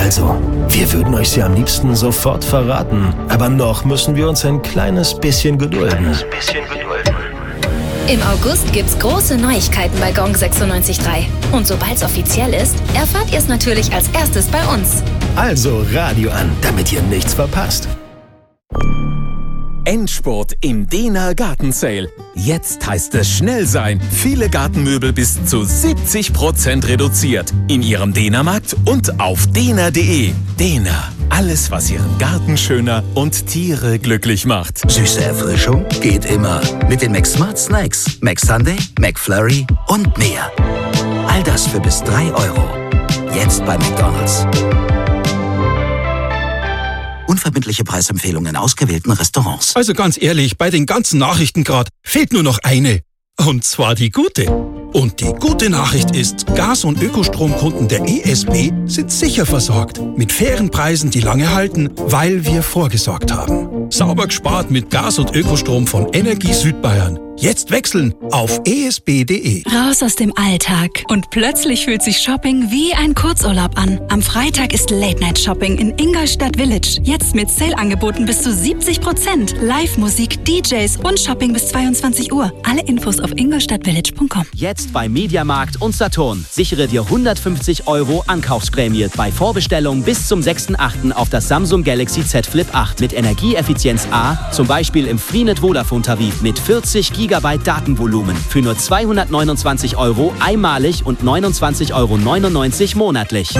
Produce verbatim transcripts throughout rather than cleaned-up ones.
Also, wir würden euch sie am liebsten sofort verraten, aber noch müssen wir uns ein kleines bisschen gedulden. Kleines bisschen gedulden. Im August gibt's große Neuigkeiten bei Gong sechsundneunzig Komma drei. Und sobald's offiziell ist, erfahrt ihr es natürlich als erstes bei uns. Also Radio an, damit ihr nichts verpasst. Endspurt im Dehner Gartensale. Jetzt heißt es schnell sein. Viele Gartenmöbel bis zu siebzig Prozent reduziert. In Ihrem Dehnermarkt und auf dehner punkt de. Dehner. Alles, was Ihren Garten schöner und Tiere glücklich macht. Süße Erfrischung geht immer. Mit den McSmart Snacks. McSunday, McFlurry und mehr. All das für bis drei Euro. Jetzt bei McDonald's. Unverbindliche Preisempfehlungen in ausgewählten Restaurants. Also ganz ehrlich, bei den ganzen Nachrichten gerade fehlt nur noch eine. Und zwar die gute. Und die gute Nachricht ist, Gas- und Ökostromkunden der E S B sind sicher versorgt. Mit fairen Preisen, die lange halten, weil wir vorgesorgt haben. Sauber gespart mit Gas- und Ökostrom von Energie Südbayern. Jetzt wechseln auf e s b punkt de. Raus aus dem Alltag. Und plötzlich fühlt sich Shopping wie ein Kurzurlaub an. Am Freitag ist Late-Night-Shopping in Ingolstadt Village. Jetzt mit Sale-Angeboten bis zu siebzig Prozent. Live-Musik, D Js und Shopping bis zweiundzwanzig Uhr. Alle Infos auf ingolstadtvillage punkt com. Jetzt bei Mediamarkt und Saturn. Sichere dir hundertfünfzig Euro Ankaufsprämie bei Vorbestellung bis zum sechsten achten auf das Samsung Galaxy Z Flip acht mit Energieeffizienz A, zum Beispiel im Freenet Vodafone Tarif mit vierzig Gigabyte Datenvolumen für nur zweihundertneunundzwanzig Euro einmalig und neunundzwanzig Euro neunundneunzig monatlich.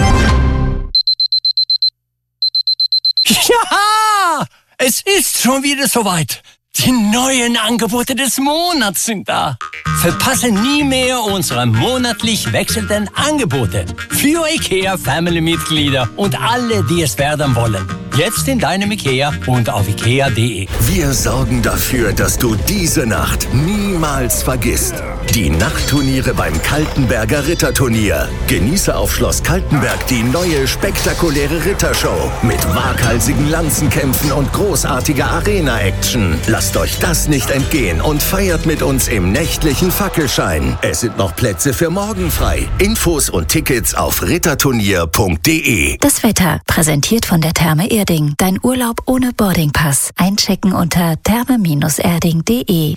Ja, es ist schon wieder soweit. Die neuen Angebote des Monats sind da. Verpasse nie mehr unsere monatlich wechselnden Angebote für IKEA Family-Mitglieder und alle, die es werden wollen. Jetzt in deinem IKEA und auf ikea punkt de. Wir sorgen dafür, dass du diese Nacht niemals vergisst. Die Nachtturniere beim Kaltenberger Ritterturnier. Genieße auf Schloss Kaltenberg die neue spektakuläre Rittershow mit waghalsigen Lanzenkämpfen und großartiger Arena-Action. Lasst euch das nicht entgehen und feiert mit uns im nächtlichen Fackelschein. Es sind noch Plätze für morgen frei. Infos und Tickets auf ritterturnier punkt de. Das Wetter, präsentiert von der Therme Erding. Dein Urlaub ohne Boardingpass. Einchecken unter therme erding punkt de.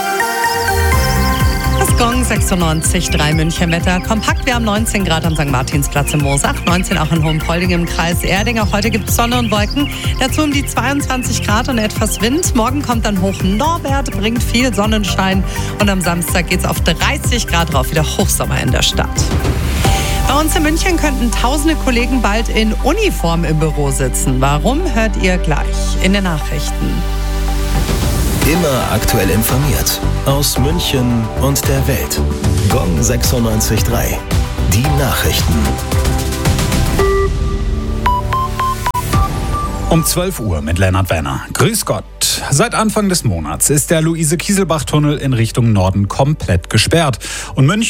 Das Gong sechsundneunzig Komma drei München Wetter. Kompakt, wir haben neunzehn Grad am Sankt Martinsplatz im Moosach, neunzehn auch in Hohenpolding im Kreis Erding. Auch heute gibt es Sonne und Wolken. Dazu um die zweiundzwanzig Grad und etwas Wind. Morgen kommt dann hoch Norbert, bringt viel Sonnenschein. Und am Samstag geht es auf dreißig Grad drauf, wieder Hochsommer in der Stadt. Bei uns in München könnten tausende Kollegen bald in Uniform im Büro sitzen. Warum, hört ihr gleich in den Nachrichten. Immer aktuell informiert. Aus München und der Welt. Gong sechsundneunzig Komma drei. Die Nachrichten. Um zwölf Uhr mit Lennart Werner. Grüß Gott. Seit Anfang des Monats ist der Luise-Kieselbach-Tunnel in Richtung Norden komplett gesperrt. Und München